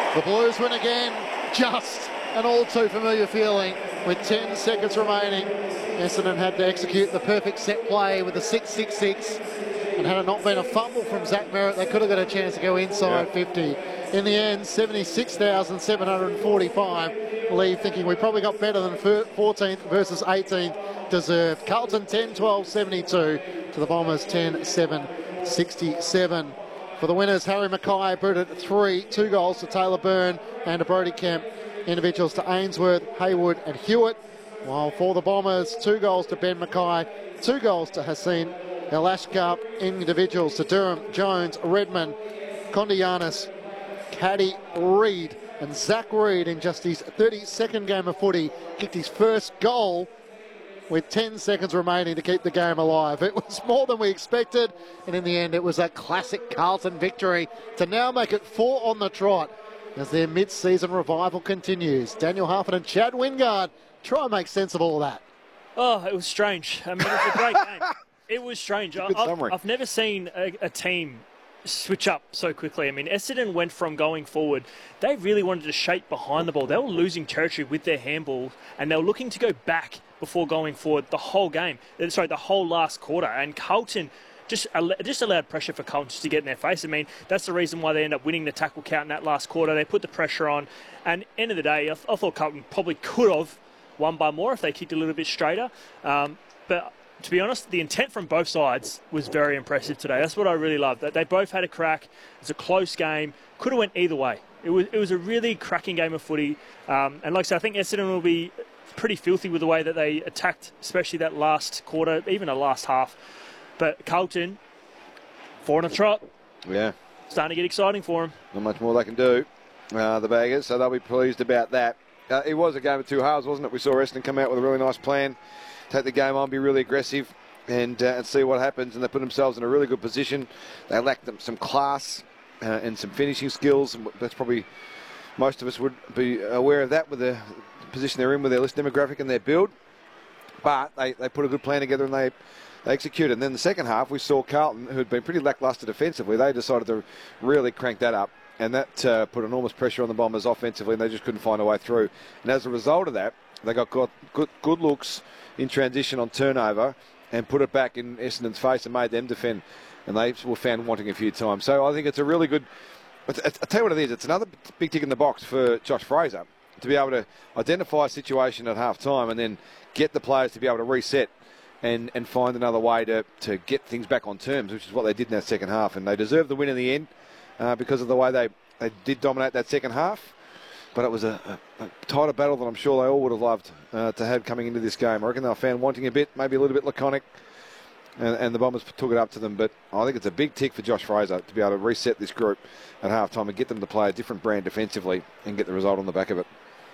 The Blues win again, just an all too familiar feeling with 10 seconds remaining. Essendon had to execute the perfect set play with the 6-6-6, and had it not been a fumble from Zach Merrett, they could have got a chance to go inside 50. In the end, 76,745 leave thinking we probably got better than 14th versus 18th deserved. Carlton 10-12-72 to the Bombers 10-7-67. For the winners, Harry Mackay booted 3, 2 goals to Taylor Byrne and to Brodie Kemp. Individuals to Ainsworth, Haywood and Hewitt. While for the Bombers, 2 goals to Ben Mackay, 2 goals to Hassan El Ashkar. Individuals to Durham, Jones, Redmond, Kondianis, Caddy, Reid, and Zach Reid in just his 32nd game of footy kicked his first goal with 10 seconds remaining to keep the game alive. It was more than we expected, and in the end it was a classic Carlton victory to now make it 4 on the trot as their mid-season revival continues. Daniel Harford and Chad Wingard try and make sense of all of that. Oh, it was strange. I mean, it was a great game. It was strange. I've never seen a team switch up so quickly. I mean, Essendon went from going forward. They really wanted to shape behind the ball. They were losing territory with their handball, and they were looking to go back before going forward the whole game. Sorry, the whole last quarter. And Carlton just allowed pressure for Carlton to get in their face. I mean, that's the reason why they end up winning the tackle count in that last quarter. They put the pressure on. And end of the day, I thought Carlton probably could have won by more if they kicked a little bit straighter. But to be honest, the intent from both sides was very impressive today. That's what I really loved. That they both had a crack. It was a close game. Could have went either way. It was a really cracking game of footy. And like I said, I think Essendon will be pretty filthy with the way that they attacked, especially that last quarter, even the last half. But Carlton, 4 on a trot. Yeah. Starting to get exciting for them. Not much more they can do, the Baggers, so they'll be pleased about that. It was a game of 2 halves, wasn't it? We saw Essendon come out with a really nice plan, take the game on, be really aggressive, and see what happens. And they put themselves in a really good position. They lacked some class and some finishing skills. That's probably, most of us would be aware of that with the position they're in with their list demographic and their build. But they put a good plan together and they executed. And then the second half, we saw Carlton, who had been pretty lacklustre defensively, they decided to really crank that up. And that put enormous pressure on the Bombers offensively, and they just couldn't find a way through. And as a result of that, they got good looks in transition on turnover and put it back in Essendon's face and made them defend. And they were found wanting a few times. So I think it's a really good... I'll tell you what it is. It's another big tick in the box for Josh Fraser to be able to identify a situation at half-time and then get the players to be able to reset and find another way to get things back on terms, which is what they did in that second half. And they deserved the win in the end because of the way they did dominate that second half. But it was a tighter battle than I'm sure they all would have loved to have coming into this game. I reckon they were found wanting a bit, maybe a little bit laconic, and the Bombers took it up to them. But I think it's a big tick for Josh Fraser to be able to reset this group at half-time and get them to play a different brand defensively and get the result on the back of it.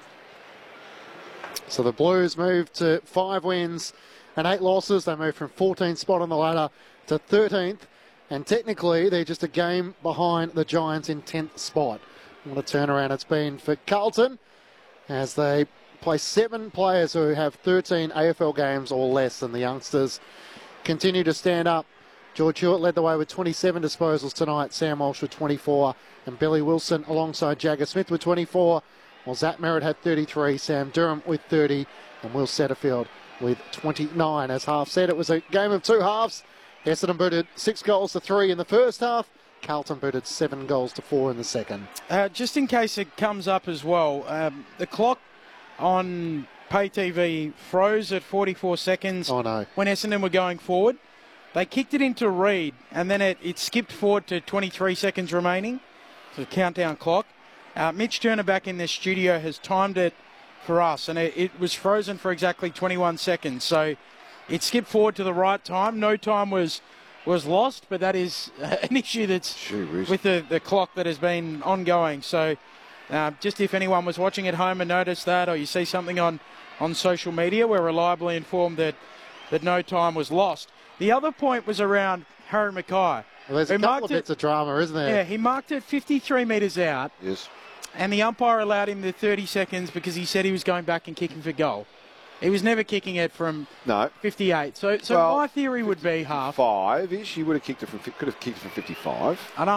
So the Blues moved to 5 wins and 8 losses. They moved from 14th spot on the ladder to 13th. And technically, they're just a game behind the Giants in 10th spot. What a turnaround it's been for Carlton as they play 7 players who have 13 AFL games or less, and the youngsters continue to stand up. George Hewitt led the way with 27 disposals tonight. Sam Walsh with 24 and Billy Wilson alongside Jagger Smith with 24. While Zach Merrett had 33, Sam Durham with 30 and Will Setterfield with 29. As Half said, it was a game of 2 halves. Essendon booted 6 goals to 3 in the first half. Carlton booted 7 goals to 4 in the second. Just in case it comes up as well, the clock on pay TV froze at 44 seconds when Essendon were going forward. They kicked it into Reid, and then it skipped forward to 23 seconds remaining, so the countdown clock. Mitch Turner back in the studio has timed it for us, and it was frozen for exactly 21 seconds. So it skipped forward to the right time. No time was lost, but that is an issue that's with the clock that has been ongoing. So just if anyone was watching at home and noticed that, or you see something on social media, we're reliably informed that no time was lost. The other point was around Harry Mackay. Well, there's a couple of bits of drama, isn't there? Yeah, he marked it 53 metres out. Yes. And the umpire allowed him the 30 seconds because he said he was going back and kicking for goal. He was never kicking it from 58. So well, my theory would be Half. 5-ish. He would have kicked it could have kicked it from 55. I know.